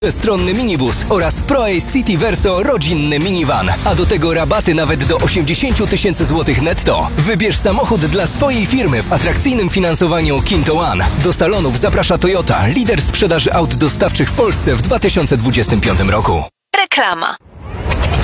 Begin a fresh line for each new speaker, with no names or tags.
Stronny minibus oraz ProAce City Verso rodzinny minivan, a do tego rabaty nawet do 80 tysięcy złotych netto. Wybierz samochód dla swojej firmy w atrakcyjnym finansowaniu Kinto One. Do salonów zaprasza Toyota, lider sprzedaży aut dostawczych w Polsce w 2025 roku.
Reklama.